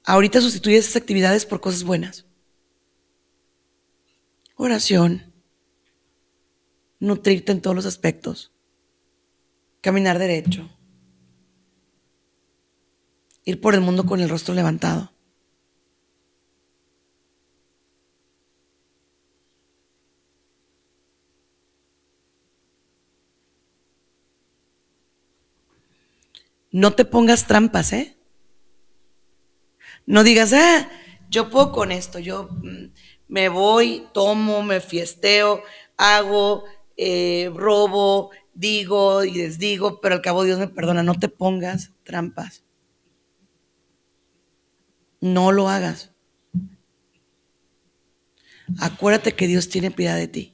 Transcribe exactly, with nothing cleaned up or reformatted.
Ahorita sustituye esas actividades por cosas buenas. Oración, nutrirte en todos los aspectos, caminar derecho, ir por el mundo con el rostro levantado. No te pongas trampas, ¿eh? No digas, ah, yo puedo con esto, yo mm, me voy, tomo, me fiesteo, hago, eh, robo, digo y desdigo, pero al cabo Dios me perdona. No te pongas trampas. No lo hagas. Acuérdate que Dios tiene piedad de ti.